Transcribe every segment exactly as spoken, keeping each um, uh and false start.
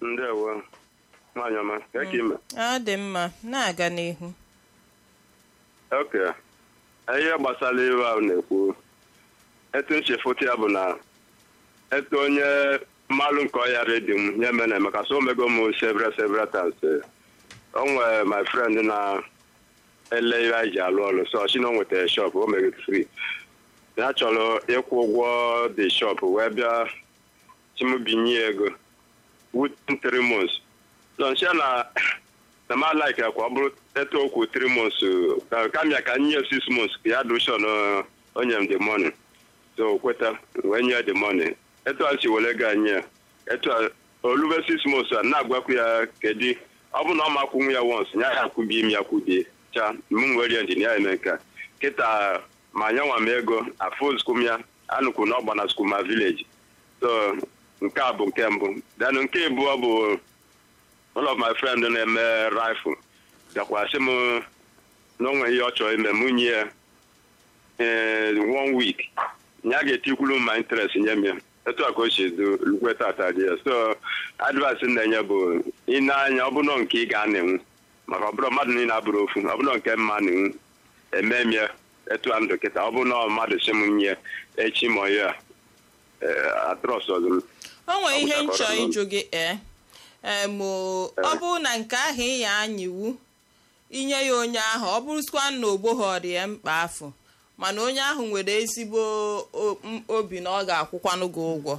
Ndewo. Nwanyị ọma, ka ka ime? Ọ dị mma, na-aga n'ihu. Okay. Ihe gbasara iwe ahụ na-ekwu. Etu nchefuta ya bụ na etu onye mmalụ nke ọya redio m nye mene maka so omego m several several times. O nwere my friend na ele ihe anyị ji alụ ọrụ so ọchị na o nwetara shop o mere free. Ya chọrọ ịkwụ ụgwọ the shop wee bịa chimubinye ego within three months. So nche na na ma like akwa ọ bụrụ etu okwu three months kamịa ka nye six months ya dushon onye m the money. So kweta wee nye the money. Etu a si wele ga nye etu a olube six months a na-agwakwu ya kedu ọ bụ na ọ makwụnwu ya once nya ya akwụbi imi ya kwudie cha m nwere engineer eme nke kịta ma nyanwa m ego afọ skum ya anụkwu na ọgba na skuma village. So nke a bụ nke mbụ. Then nke abụọ bụ one of my friend na-eme rifle bịakwa sị m na onwe ihe ọ chọrọ ime m nye one week nya ga-etikwuru ma interest nye m ya etu a ka o si lukwe tata dị ya. So advice na-enye bụ ị na-anya ọ bụrụ nke ị ga-anenwu maka ọ bụrụ mmadụ niile abụrụ ofu ọ bụrụ nke mma nenwu eme m ya etu a ndụ kịta ọ bụrụ na mmadụ sị m nye echi ma ya atrọs ọzọ. O nwere ihe nchọ ịjụ gị ee ọ bụrụ na nke ahụ ị ya anyiwu inye ya onye ahụ ọ bụrụsikwa na ogboghọrị ya mkpa afọ mana onye ahụ nwere ezigbo obi na ọ ga-akwụkwanụ gị ụgwọ.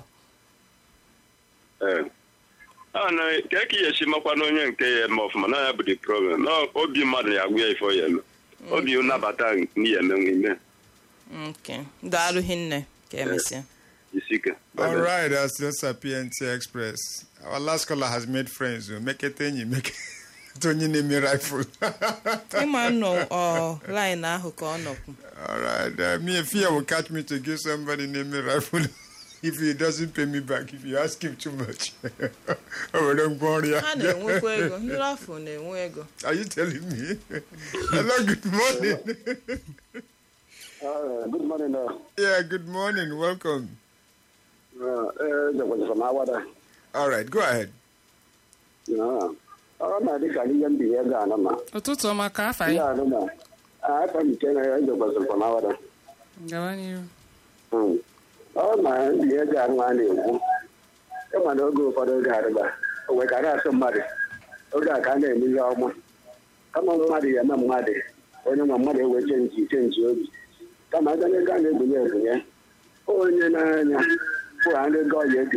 Ee ka eke ya esi makwa na onye nke ya eme ọfụma na ya bụ the problem na obi mmadụ ya agwụ ya ifo ya eme obi nnabata n'ihe emenwe ime. Okay, daalụ hinne ka emesịa. All right, that's just a P N T Express. Our last caller has made friends. Make it any, make it. Only name me rifle. All right, uh, me if fear will catch me to give somebody name me rifle if he doesn't pay me back. If you ask him too much, oh, don't worry. Are you telling me? Hello, good morning. Uh, good morning. Uh. Yeah, good morning. Welcome. Uh, uh, All right, go ahead. Yeah. Oh, my dear, I didn't be here. Ụtụtụ ọma ka afa anyị. Yeah, no. I can't tell you the person from our. Gawa n'ihu. Hmm. Oh, my dear, I want to. Come on, go for the garden. We can ask somebody. Okay, I can't name you almost. Come on, Maddie, and I'm Maddie. When my mother will change, change you. Come on, I'm going to be here. Oh, you know, four hundred dollars.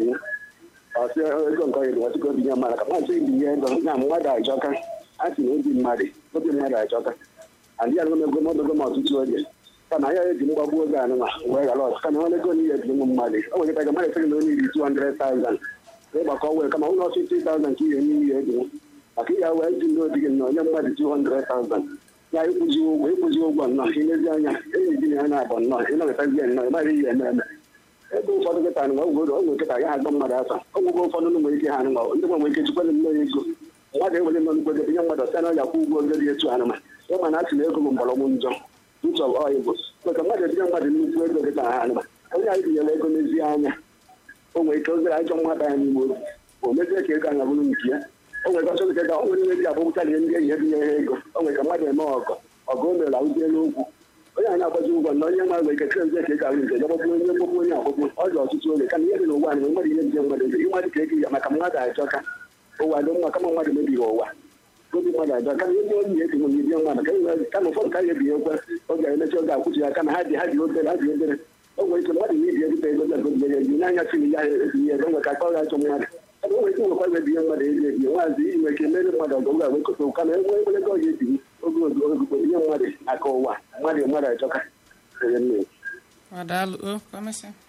I said, I'm going to go to your mother. I'm saying, the end of my mother, I joke. I see no be married. Not be married, I joke. And the other one go to go out to two years. Can I hear you go down where a lot? Can only go near the married. Oh, if I can marry only two hundred thousand. They will call come on, fifty thousand to you. I think I went to know the young married two hundred thousand. Ya ịkwụzi ụgwọ ịkwụzi ụgwọ nnọọ ilezi anya enyi ya na-abụ nnọọ ịnọgịtazi ya nnọọ ịmara ihe eme eme ebe ụfọdụ kịta nụwa ogworo ogwe kịta ya agba mmadụ afa ọgwụgwọ ụfọdụ nwere ike ha nụwa ndị nwere ike jikwere nnọọ ego mmadụ ewere nọ n'ugbo ihe mmadụ site na ọya kwụ ụgwọ oge dị etu anụma ịma na asị na ego bụ mgbọrọgwụ njọ ntọ ọigbo maka mmadụ ebinye mmadụ nnukwu ego kịta ha anụma onye anyị binyere ego n'ezi anya o nwere ike ozere ajọ mmadụ anyị n'ime obi o mezie ka ego anya bụrụ nke ya o nwere ọsọ dịka o nwere ihe ji abụpụta ihe ndị enyi ebinye ha ego o nwere ka mmadụ eme ọgọ ọgụ o mere ahụzie n'okwu onye anyị agbaji ụgwọ na onye nwere ike kere nze ka ego ahụ nke ọgbọgbụ onye mgbogbu onye agbogbu ọ dị ọtụtụ oge kama ihe dị n'ụwa anyị mmadụ ihe bije mmadụ ego ịmadị ka ego ya maka mmadụ achọka ụwa dị mma kama mmadụ mebiri ụwa obi mmadụ ajọ kama ihe onye ego nwere ibie mmadụ kama ụfọdụ ka ya ebinye ekwe oge emechi oge akwụchi ya kama ha dị ha dị obere ha dị obere o nwere ike mmadụ na ibi ebute ego ego ya ebi n'anya siri ya ebinye ego nwere ka akọ ya achọ mmadụ ebe o nwere ike nwekwa ebe ihe mmadụ ebi ebi nwaazị iji nwere ike mere mmadụ ọgọ ga wekọta ụka na enwe ebere ego ya ebinye oge ozugbo ihe mmadụ aka ụwa mmadụ mmadụ achọka Adalụ, oh, come on.